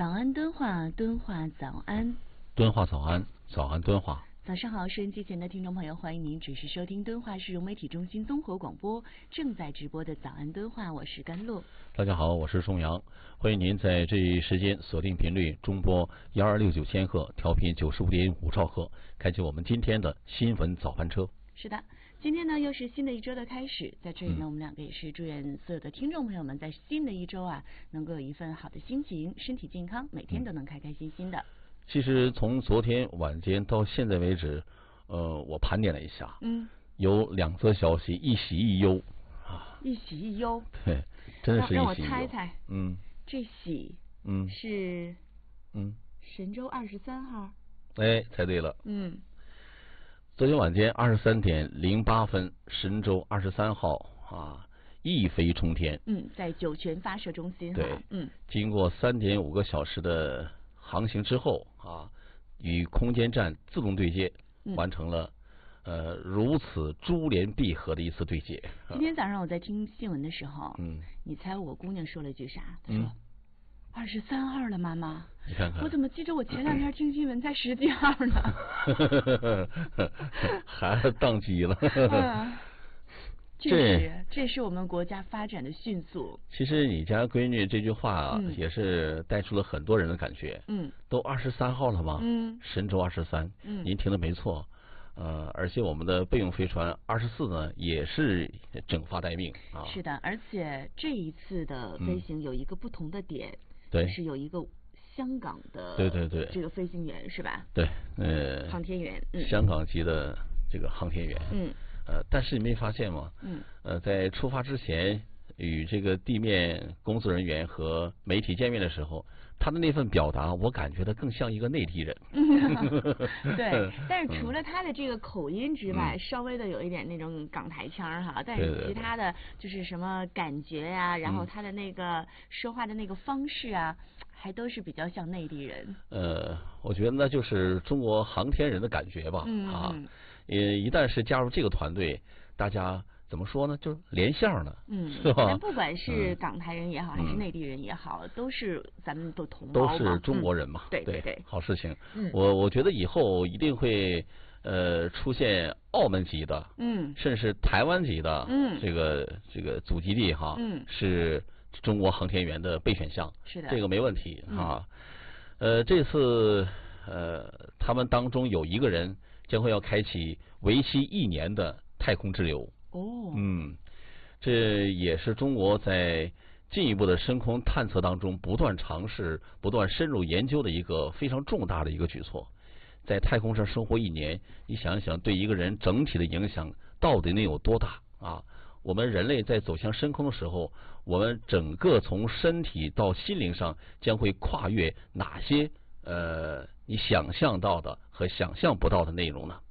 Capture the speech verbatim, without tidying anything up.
早安敦化，敦化早安， 敦化早安，早安敦化。 早上好，收音机前的听众朋友，欢迎您准时收听敦化市融媒体中心综合广播正在直播的早安敦化，我是甘露。 大家好，我是宋阳，欢迎您在这一时间锁定频率中波幺二六九千赫，调频九十五点五兆赫，开启我们今天的新闻早班车。 是的，今天呢又是新的一周的开始，在这里呢、嗯、我们两个也是祝愿所有的听众朋友们在新的一周啊能够有一份好的心情，身体健康，每天都能开开心心的。嗯、 其实从昨天晚间到现在为止，呃，我盘点了一下， 嗯， 有两则消息，一喜一忧啊， 一喜一忧， 对，真的是一喜一忧。 让我猜猜， 嗯， 这喜， 嗯， 是， 嗯， 神舟二十三号。 哎，猜对了， 嗯。 昨天晚间二十三点零八分，神舟二十三号啊一飞冲天。嗯， 在酒泉发射中心。 对， 嗯， 经过三点五个小时的航行之后啊，与空间站自动对接，嗯、完成了呃如此珠联璧合的一次对接。 今天早上我在听新闻的时候，嗯，你猜我姑娘说了一句啥？她说。嗯二十三号了，妈妈。 你看看， 我怎么记着我前两天听新闻才十几号呢？ 孩子宕机了。 嗯，这是这是我们国家发展的迅速。 其实你家闺女这句话啊，嗯、也是带出了很多人的感觉。嗯，都二十三号了吗？嗯，神舟二十三。嗯，您听的没错。呃，而且我们的备用飞船二十四呢，也是整发待命啊。 是的，而且这一次的飞行有一个不同的点。嗯对， 是有一个香港的对对对这个飞行员是吧？ 对，呃， 航天员，嗯， 香港籍的这个航天员，嗯，呃，但是你没发现吗？嗯，呃，在出发之前与这个地面工作人员和媒体见面的时候，他的那份表达，我感觉他更像一个内地人。 对，但是除了他的这个口音之外，嗯、稍微的有一点那种港台腔哈，但是其他的就是什么感觉呀、啊，然后他的那个说话的那个方式啊，还都是比较像内地人。 呃，我觉得那就是中国航天人的感觉吧，嗯、啊，也一旦是加入这个团队，大家。怎么说呢？就是连相了，嗯，是吧？ 但不管是港台人也好，嗯、还是内地人也好，都是咱们都同胞都是中国人嘛， 嗯、对对对， 好事情。嗯，我我觉得以后一定会呃出现澳门籍的，嗯，甚至是台湾籍的，嗯，这个这个祖籍地哈，嗯，是中国航天员的备选项， 是的， 这个没问题啊。嗯、呃，这次呃他们当中有一个人将会要开启为期一年的太空之流。 哦， 嗯，这也是中国在进一步的深空探测当中不断尝试、不断深入研究的一个非常重大的一个举措。在太空上生活一年，你想想，对一个人整体的影响到底能有多大啊？我们人类在走向深空的时候，我们整个从身体到心灵上将会跨越哪些呃你想象到的和想象不到的内容呢？